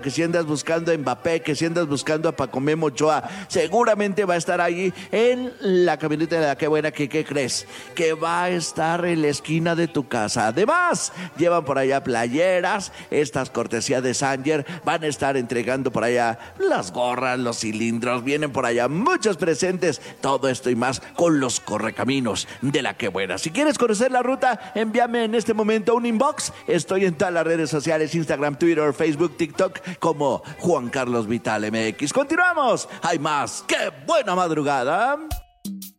que si andas buscando a Mbappé, que si andas buscando a Paco Memo Ochoa, seguramente va a estar ahí en la camioneta de la Qué Buena. ¿Qué crees? Que va a estar en la esquina de tu casa. Además, llevan por allá playeras, estas cortesías de Sanger, van a estar entregando por allá las gorras, los cilindros, vienen por allá muchos presentes, todo esto y más con los correcaminos de la Qué Buena. Si quieres conocer la ruta, envíame en este momento un inbox. Estoy en todas las redes sociales, Instagram, Twitter, Facebook, TikTok, como Juan Carlos Vital MX. Continuamos, hay más. ¡Qué buena madrugada!